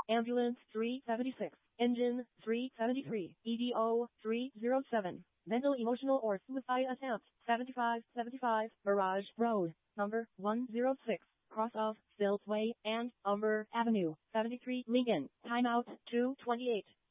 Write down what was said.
Ambulance 376. Engine 373. EDO 307. Mental, emotional, or suicide attempt 7575. Mirage Road, number 106. Cross of Stilts Way and Umber Avenue, 73 Lincoln. Timeout 2:28.